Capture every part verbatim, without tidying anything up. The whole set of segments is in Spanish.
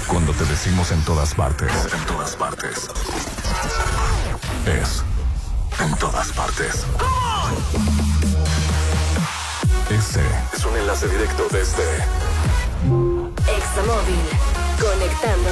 Cuando te decimos en todas partes, en todas partes, es en todas partes. Este es un enlace directo desde Examóvil. Conectando.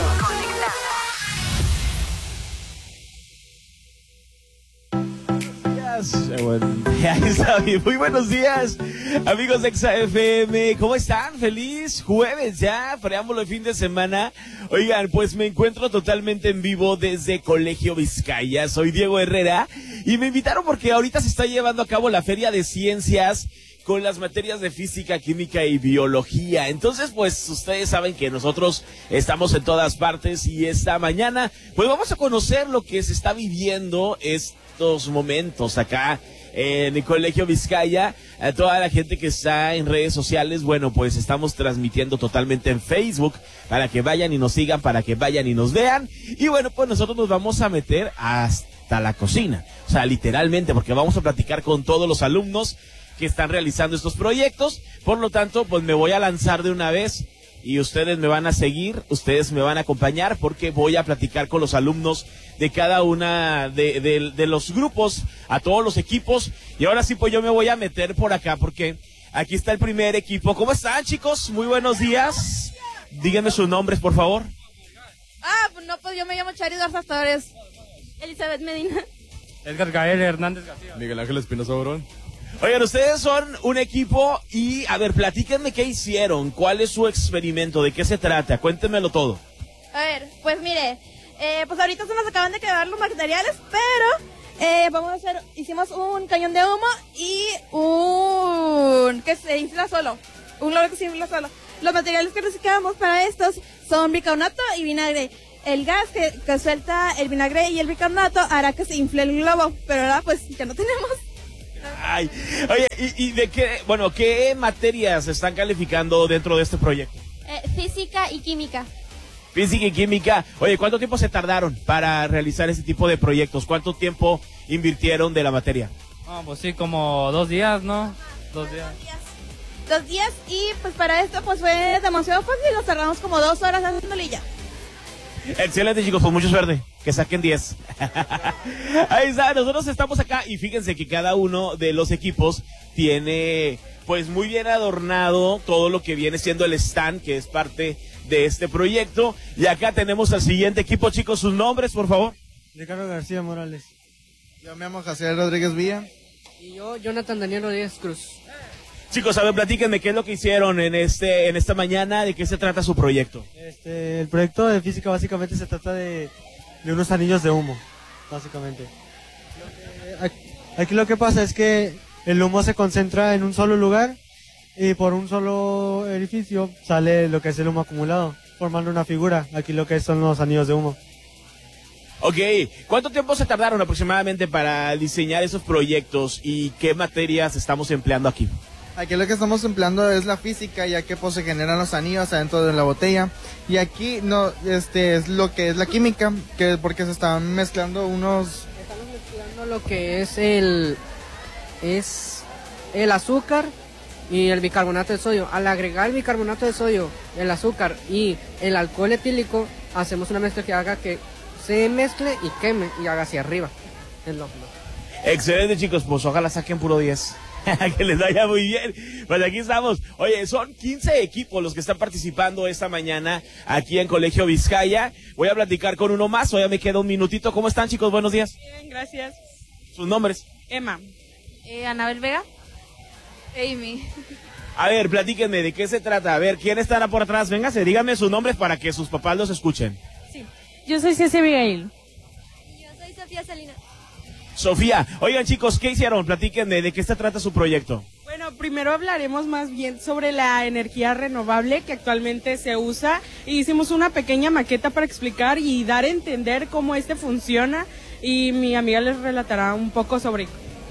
Muy buenos días, amigos de Exa F M. ¿Cómo están? Feliz jueves ya, preámbulo de fin de semana. Oigan, pues me encuentro totalmente en vivo desde Colegio Vizcaya. Soy Diego Herrera y me invitaron porque ahorita se está llevando a cabo la Feria de Ciencias con las materias de física, química y biología. Entonces, pues, ustedes saben que nosotros estamos en todas partes y esta mañana, pues vamos a conocer lo que se está viviendo estos momentos acá en el Colegio Vizcaya. A toda la gente que está en redes sociales, bueno, pues estamos transmitiendo totalmente en Facebook para que vayan y nos sigan, para que vayan y nos vean. Y bueno, pues nosotros nos vamos a meter hasta la cocina, o sea, literalmente, porque vamos a platicar con todos los alumnos que están realizando estos proyectos. Por lo tanto, pues me voy a lanzar de una vez y ustedes me van a seguir, ustedes me van a acompañar porque voy a platicar con los alumnos de cada una de, de, de los grupos, a todos los equipos. Y ahora sí, pues yo me voy a meter por acá porque aquí está el primer equipo. ¿Cómo están, chicos? Muy buenos días. Díganme sus nombres, por favor. Ah, pues no, pues yo me llamo Charidor Sastores. Elizabeth Medina. Edgar Gael Hernández García. Miguel Ángel Espinosa Borón. Oigan, ustedes son un equipo y, a ver, platíquenme qué hicieron, cuál es su experimento, de qué se trata, cuéntenmelo todo. A ver, pues mire, eh, pues ahorita se nos acaban de quedar los materiales, pero eh, vamos a hacer, hicimos un cañón de humo y un que se infla solo, un globo que se infla solo. Los materiales que reciclamos para estos son bicarbonato y vinagre. El gas que, que suelta el vinagre y el bicarbonato hará que se infle el globo, pero ahora pues ya no tenemos. Ay, oye, ¿y, y de qué, bueno, qué materias están calificando dentro de este proyecto? Eh, física y química. Física y química. Oye, ¿cuánto tiempo se tardaron para realizar este tipo de proyectos? ¿Cuánto tiempo invirtieron de la materia? Ah, pues sí, como dos días, ¿no? Dos días. Dos días. Dos días y pues para esto pues fue demasiado fácil, nos tardamos como dos horas haciéndole y ya. Excelente, chicos, pues mucho suerte, que saquen diez. Ahí está, nosotros estamos acá y fíjense que cada uno de los equipos tiene pues muy bien adornado todo lo que viene siendo el stand, que es parte de este proyecto. Y acá tenemos al siguiente equipo, chicos, sus nombres, por favor. Ricardo García Morales. Yo me llamo Jaciel Rodríguez Villa. Y yo, Jonathan Daniel Rodríguez Cruz. Chicos, a ver, platíquenme qué es lo que hicieron en este en esta mañana, de qué se trata su proyecto. Este, el proyecto de física básicamente se trata de, de unos anillos de humo, básicamente. Lo que, aquí lo que pasa es que el humo se concentra en un solo lugar y por un solo edificio sale lo que es el humo acumulado, formando una figura. Aquí lo que son los anillos de humo. Ok, ¿cuánto tiempo se tardaron aproximadamente para diseñar esos proyectos y qué materias estamos empleando aquí? Aquí lo que estamos empleando es la física, ya que pues se generan los anillos adentro de la botella. Y aquí no, este es lo que es la química, que porque se están mezclando unos. Estamos mezclando lo que es el es el azúcar y el bicarbonato de sodio. Al agregar el bicarbonato de sodio, el azúcar y el alcohol etílico, hacemos una mezcla que haga que se mezcle y queme y haga hacia arriba. Es lo que... Excelente, chicos, pues ojalá saquen puro diez. Que les vaya muy bien. Pues aquí estamos. Oye, son quince equipos los que están participando esta mañana aquí en Colegio Vizcaya. Voy a platicar con uno más, todavía me queda un minutito. ¿Cómo están, chicos? Buenos días. Bien, gracias. ¿Sus nombres? Emma. Eh, Anabel Vega. Amy. A ver, platíquenme, ¿de qué se trata? A ver, ¿quién estará por atrás? Véngase, díganme sus nombres para que sus papás los escuchen. Sí. Yo soy Ceci Abigail. Yo soy Sofía Salinas. Sofía, oigan, chicos, ¿qué hicieron? Platíquenme, ¿de qué se trata su proyecto? Bueno, primero hablaremos más bien sobre la energía renovable que actualmente se usa. Y hicimos una pequeña maqueta para explicar y dar a entender cómo este funciona. Y mi amiga les relatará un poco sobre...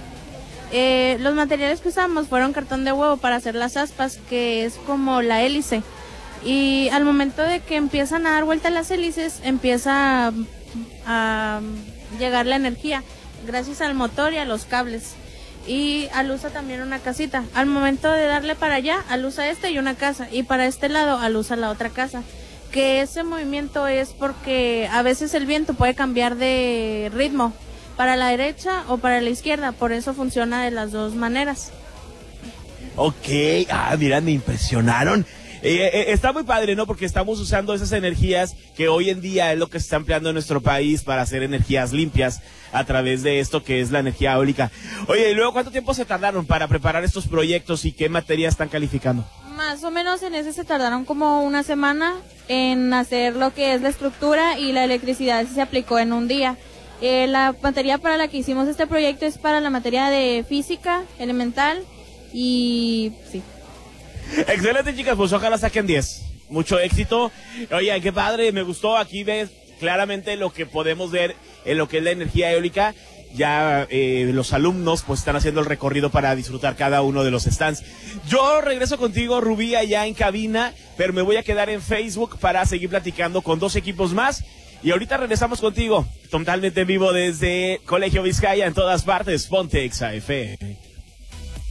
Eh, los materiales que usamos fueron cartón de huevo para hacer las aspas, que es como la hélice. Y al momento de que empiezan a dar vuelta las hélices, empieza a, a llegar la energía gracias al motor y a los cables. Y al usa también una casita. Al momento de darle para allá, al usa este y una casa. Y para este lado, al usa la otra casa. que ese movimiento es porque a veces el viento puede cambiar de ritmo para la derecha o para la izquierda, por eso funciona de las dos maneras. Ok, ah, mira, me impresionaron. Eh, eh, está muy padre, ¿no? Porque estamos usando esas energías que hoy en día es lo que se está empleando en nuestro país para hacer energías limpias a través de esto que es la energía eólica. Oye, y luego, ¿cuánto tiempo se tardaron para preparar estos proyectos y qué materia están calificando? Más o menos en ese se tardaron como una semana en hacer lo que es la estructura, y la electricidad se aplicó en un día. Eh, la materia para la que hicimos este proyecto es para la materia de física elemental y sí. Excelente, chicas, pues ojalá saquen diez. Mucho éxito. Oye, qué padre, me gustó. Aquí ves claramente lo que podemos ver en lo que es la energía eólica. Ya eh, los alumnos pues están haciendo el recorrido para disfrutar cada uno de los stands. Yo regreso contigo, Rubí, allá en cabina, pero me voy a quedar en Facebook para seguir platicando con dos equipos más. Y ahorita regresamos contigo, totalmente en vivo desde Colegio Vizcaya, en todas partes. Ponte Exa F M.